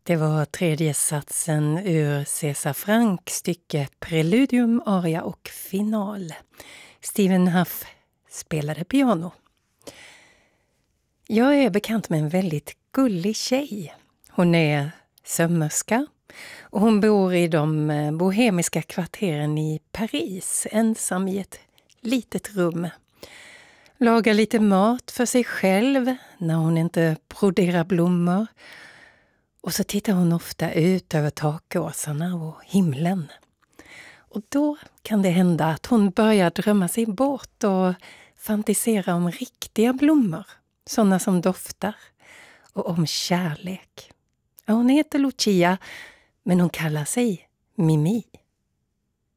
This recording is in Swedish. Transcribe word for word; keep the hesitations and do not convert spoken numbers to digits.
Det var tredje satsen ur César Franck stycke Preludium, aria och final. Stephen Hough spelade piano. Jag är bekant med en väldigt gullig tjej. Hon är sömmerska och hon bor i de bohemiska kvarteren i Paris, ensam i ett litet rum. Lagar lite mat för sig själv när hon inte broderar blommor. Och så tittar hon ofta ut över takåsarna och himlen. Och då kan det hända att hon börjar drömma sig bort och fantisera om riktiga blommor. Sådana som doftar. Och om kärlek. Ja, hon heter Lucia, men hon kallar sig Mimi.